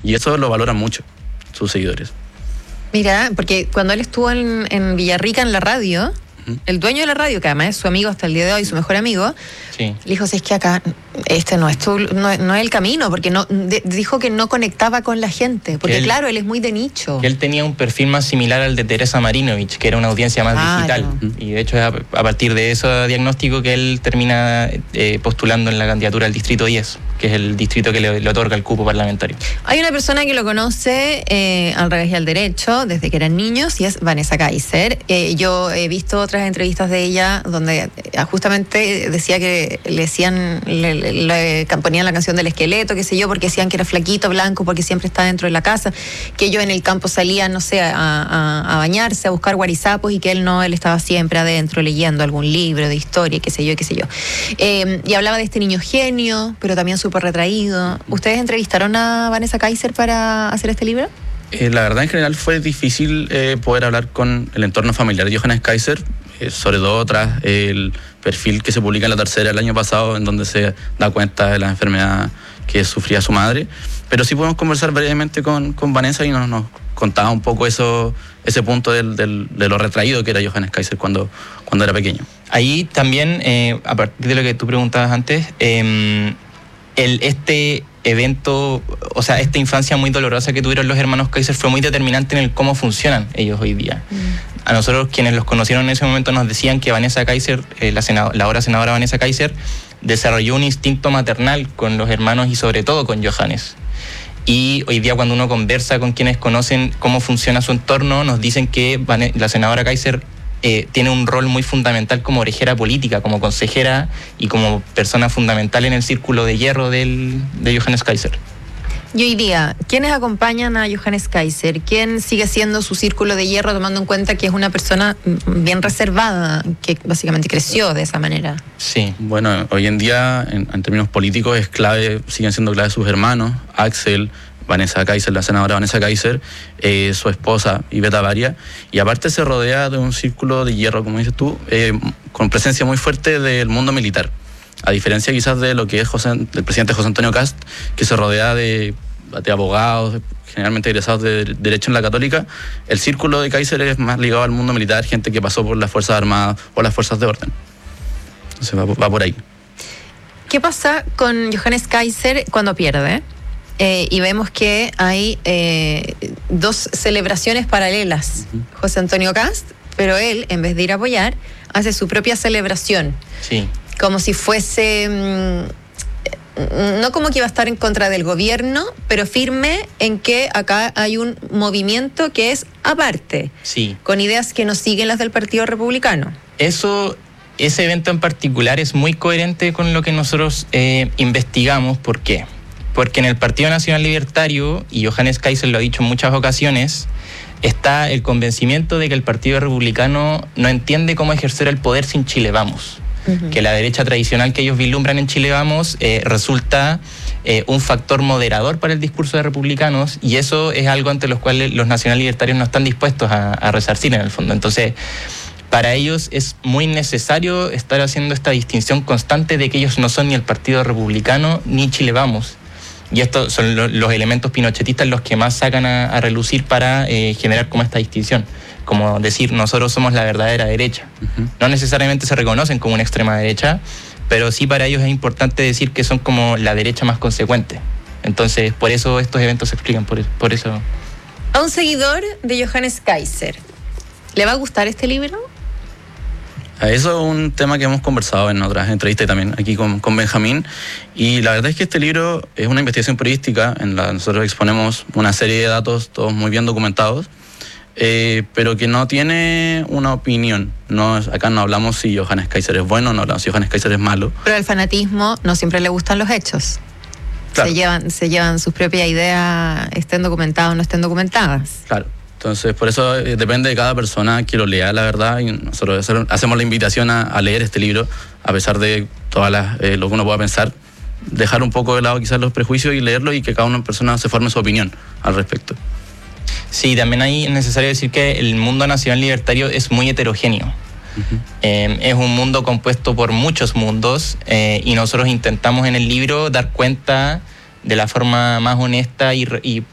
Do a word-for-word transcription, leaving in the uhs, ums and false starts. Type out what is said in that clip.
Y eso lo valoran mucho sus seguidores. Mira, porque cuando él estuvo en, en Villarrica en la radio, uh-huh. el dueño de la radio, que además es su amigo hasta el día de hoy, su mejor amigo, sí. le dijo, si es que acá este no es, tu, no, no es el camino, porque no de, dijo que no conectaba con la gente, porque él, claro, él es muy de nicho. Que él tenía un perfil más similar al de Teresa Marinovich, que era una audiencia más ah, digital. No. Y de hecho es a, a partir de ese diagnóstico que él termina eh, postulando en la candidatura al Distrito diez, que es el distrito que le, le otorga el cupo parlamentario. Hay una persona que lo conoce eh, al revés y al derecho desde que eran niños y es Vanessa Kaiser. Eh, yo he visto otras entrevistas de ella donde eh, justamente decía que le decían, le, le, le ponían la canción del esqueleto, qué sé yo, porque decían que era flaquito, blanco, porque siempre estaba dentro de la casa, que ellos en el campo salían, no sé, a, a, a bañarse, a buscar guarizapos y que él no, él estaba siempre adentro leyendo algún libro de historia, qué sé yo, qué sé yo. Eh, y hablaba de este niño genio, pero también súper retraído. ¿Ustedes entrevistaron a Vanessa Kaiser para hacer este libro? Eh, la verdad, en general fue difícil eh, poder hablar con el entorno familiar de Johannes Kaiser, eh, sobre todo tras eh, el perfil que se publica en La Tercera el año pasado, en donde se da cuenta de la enfermedad que sufría su madre. Pero sí podemos conversar brevemente con, con Vanessa y nos, nos contaba un poco eso, ese punto del, del, de lo retraído que era Johannes Kaiser cuando, cuando era pequeño. Ahí también, eh, a partir de lo que tú preguntabas antes, eh, el, este evento, o sea, esta infancia muy dolorosa que tuvieron los hermanos Kaiser fue muy determinante en el cómo funcionan ellos hoy día. Mm. A nosotros, quienes los conocieron en ese momento, nos decían que Vanessa Kaiser, eh, la, senadora, la ahora senadora Vanessa Kaiser, desarrolló un instinto maternal con los hermanos y sobre todo con Johannes. Y hoy día cuando uno conversa con quienes conocen cómo funciona su entorno, nos dicen que la senadora Kaiser eh, tiene un rol muy fundamental como orejera política, como consejera y como persona fundamental en el círculo de hierro del, de Johannes Kaiser. Y hoy día, ¿quiénes acompañan a Johannes Kaiser? ¿Quién sigue siendo su círculo de hierro, tomando en cuenta que es una persona bien reservada, que básicamente creció de esa manera? Sí, bueno, hoy en día, en, en términos políticos, es clave, siguen siendo clave sus hermanos, Axel, Vanessa Kaiser, la senadora Vanessa Kaiser, eh, su esposa Iveta Varia, y aparte se rodea de un círculo de hierro, como dices tú, eh, con presencia muy fuerte del mundo militar. A diferencia quizás de lo que es José, del presidente José Antonio Kast, que se rodea de, de abogados, generalmente egresados de Derecho en la Católica, el círculo de Kaiser es más ligado al mundo militar, gente que pasó por las Fuerzas Armadas o las Fuerzas de Orden. Entonces va, va por ahí. ¿Qué pasa con Johannes Kaiser cuando pierde? Eh, y vemos que hay eh, dos celebraciones paralelas. Uh-huh. José Antonio Kast, pero él, en vez de ir a apoyar, hace su propia celebración. Sí. Como si fuese, mmm, no como que iba a estar en contra del gobierno, pero firme en que acá hay un movimiento que es aparte, sí, con ideas que no siguen las del Partido Republicano. Eso, ese evento en particular es muy coherente con lo que nosotros eh, investigamos. ¿Por qué? Porque en el Partido Nacional Libertario, y Johannes Kaiser lo ha dicho en muchas ocasiones, está el convencimiento de que el Partido Republicano no entiende cómo ejercer el poder sin Chile Vamos. Uh-huh. Que la derecha tradicional que ellos vislumbran en Chile Vamos eh, resulta eh, un factor moderador para el discurso de republicanos, y eso es algo ante los cuales los nacional libertarios no están dispuestos a, a resarcir en el fondo. Entonces, para ellos es muy necesario estar haciendo esta distinción constante de que ellos no son ni el Partido Republicano ni Chile Vamos. Y estos son lo, los elementos pinochetistas los que más sacan a, a relucir para eh, generar como esta distinción. Como decir, nosotros somos la verdadera derecha. Uh-huh. No necesariamente se reconocen como una extrema derecha, pero sí para ellos es importante decir que son como la derecha más consecuente. Entonces, por eso estos eventos se explican, por, por eso. A un seguidor de Johannes Kaiser, ¿le va a gustar este libro? Eso es un tema que hemos conversado en otras entrevistas y también aquí con, con Benjamín. Y la verdad es que este libro es una investigación periodística en la que nosotros exponemos una serie de datos, todos muy bien documentados, eh, pero que no tiene una opinión. No, acá no hablamos si Johannes Kaiser es bueno, no hablamos si Johannes Kaiser es malo. Pero al fanatismo no siempre le gustan los hechos. Claro. Se llevan, se llevan sus propias ideas, estén documentadas o no estén documentadas. Claro. Entonces, por eso eh, depende de cada persona que lo lea, la verdad, y nosotros hacemos la invitación a, a leer este libro, a pesar de todas las, eh, lo que uno pueda pensar, dejar un poco de lado quizás los prejuicios y leerlo, y que cada una persona se forme su opinión al respecto. Sí, también ahí es necesario decir que el mundo nacional libertario es muy heterogéneo. Uh-huh. Eh, es un mundo compuesto por muchos mundos, eh, y nosotros intentamos en el libro dar cuenta de la forma más honesta y, y